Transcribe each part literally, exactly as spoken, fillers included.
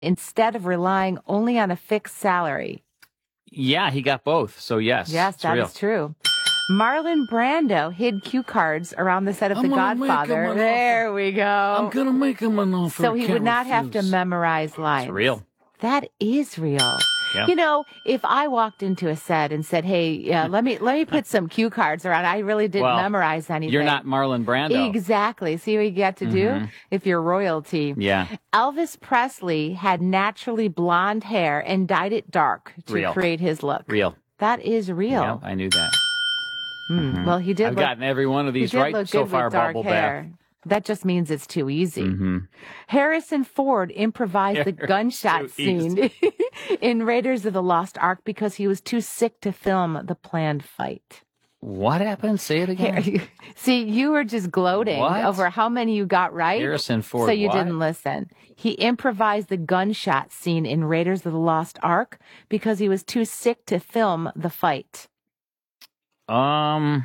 instead of relying only on a fixed salary. Yeah, he got both. So, yes. Yes, that real. is true. Marlon Brando hid cue cards around the set of I'm The gonna make Godfather. him an There offer. we go. I'm going to make him an offer. So I he can't would not have to refuse. memorize lines. It's real. That is real. Yeah. You know, if I walked into a set and said, "Hey, yeah, let me let me put some cue cards around," I really didn't Well, memorize anything. You're not Marlon Brando. Exactly. See what you get to do if you're royalty. Yeah. Elvis Presley had naturally blonde hair and dyed it dark to Real. create his look. Real. That is real. Yeah, I knew that. Hmm. Well, he did. I've look, gotten every one of he these did right look so good far, with dark Bubble hair. Bath. That just means it's too easy. Mm-hmm. Harrison Ford improvised the gunshot too scene in Raiders of the Lost Ark because he was too sick to film the planned fight. What happened? Say it again. See, you were just gloating What? over how many you got right. Harrison Ford, So you what? didn't listen. He improvised the gunshot scene in Raiders of the Lost Ark because he was too sick to film the fight. Um,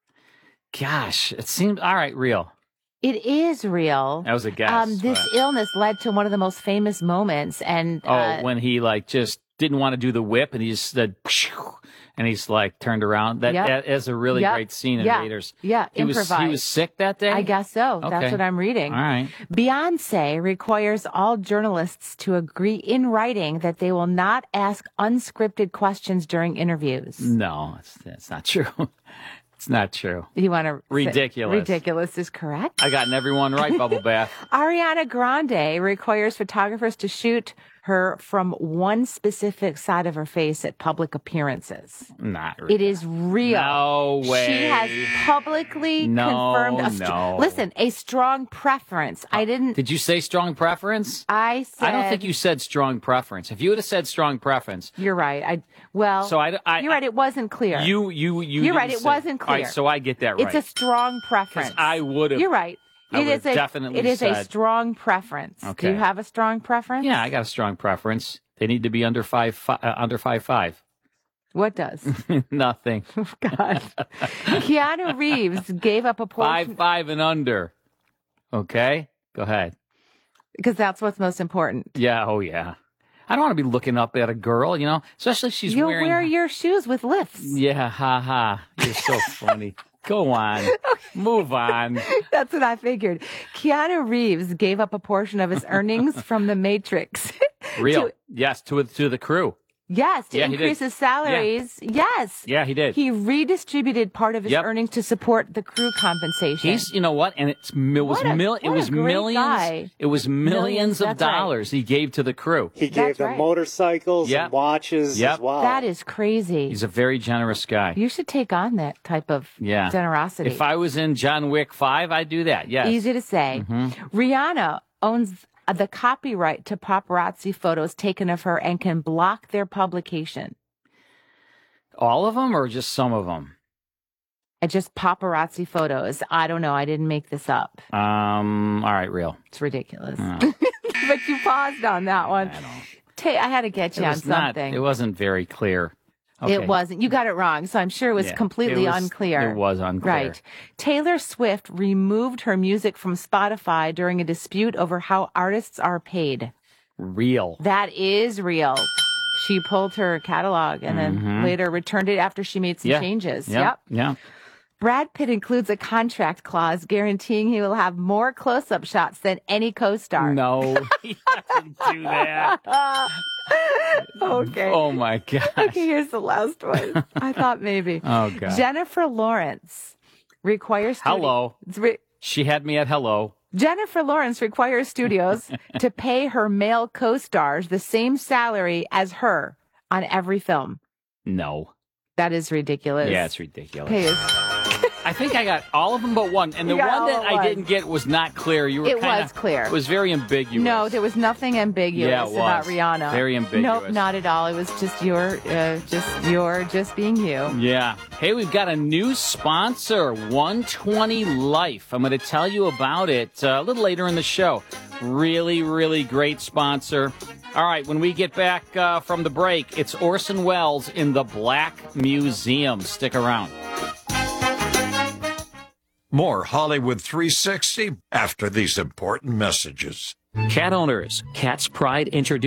gosh, it seems all right. Real. It is real. That was a guess. Um, this but- illness led to one of the most famous moments, and oh, uh, when he like just didn't want to do the whip, and he just said, "Phew," and he's like turned around. That, Yep. that is a really Yep. great scene in Yeah. Raiders. yeah, He was improvised. he was sick that day. I guess so. That's Okay. what I'm reading. All right. Beyonce requires all journalists to agree in writing that they will not ask unscripted questions during interviews. No, it's, that's not true. It's not true. You want to Ridiculous. Ridiculous is correct. I gotten everyone right, Bubble Bath. Ariana Grande requires photographers to shoot her from one specific side of her face at public appearances. Not really. It is real. No way. She has publicly No, confirmed a str- no. listen, a strong preference. I didn't Did you say strong preference? I said I don't think you said strong preference. If you would have said strong preference, You're right. I well so I, I You're right, it wasn't clear. You you you. You're right, didn't it say- wasn't All right, clear. so I get that right. It's a strong preference. I would have. You're right. I It is would've a definitely it is a said- strong preference. Do Okay. you have a strong preference? Yeah, I got a strong preference. They need to be under five, fi- uh, under five five. What does? Nothing. God. Keanu Reeves gave up a Five portion five and under. Okay, go ahead. because that's what's most important. Yeah. Oh yeah. I don't want to be looking up at a girl, you know, especially if she's You'll wearing. wear your shoes with lifts. Yeah. Ha ha. You're so funny. Go on. Move on. That's what I figured. Keanu Reeves gave up a portion of his earnings from The Matrix. Real. to- yes. To to the crew. yes, to Yeah, he did. increase his salaries. Yes. Yeah, he did. He redistributed part of his Yep. earnings to support the crew compensation. He's, you know what? And it's it was What a- mil- it what a was great millions. guy. It was millions, Millions, of that's right. dollars he gave to the crew. He gave That's them right. motorcycles Yep. and watches Yep. as well. That is crazy. He's a very generous guy. You should take on that type of Yeah. generosity. If I was in John Wick five, I'd do that. Yes. Easy to say. Mm-hmm. Rihanna owns the copyright to paparazzi photos taken of her and can block their publication. All of them or just some of them? Uh, Just paparazzi photos. I don't know. I didn't make this up. Um. All right, real. It's ridiculous. Oh. But you paused on that one. I don't. Ta- I had to get you It on was not. something. It wasn't very clear. Okay. It wasn't. You got it wrong. So I'm sure it was Yeah, completely it was- unclear. It was unclear. Right. Taylor Swift removed her music from Spotify during a dispute over how artists are paid. Real. That is real. She pulled her catalog and then Mhm. later returned it after she made some Yeah. changes. Yeah. Yep. Yeah. Brad Pitt includes a contract clause guaranteeing he will have more close-up shots than any co-star. No, he doesn't do that. Okay. Oh my gosh. Okay, here's the last one. I thought maybe. Oh god. Jennifer Lawrence requires studi- Hello. Re- She had me at hello. Jennifer Lawrence requires studios to pay her male co-stars the same salary as her on every film. No. That is ridiculous. Yeah, it's ridiculous. Pay us- I think I got all of them but one, and You the got one all that but I one. didn't get was not clear. You were It kinda, was clear. It was very ambiguous. No, there was nothing ambiguous Yeah, it about was. Rihanna. Very ambiguous. Nope, not at all. It was just your, uh, just your, just being you. Yeah. Hey, we've got a new sponsor, one twenty Life. I'm going to tell you about it uh, a little later in the show. Really, really great sponsor. All right, when we get back uh, from the break, it's Orson Welles in the Black Museum. Stick around. More Hollywood three sixty after these important messages. Cat owners, Cat's Pride introduced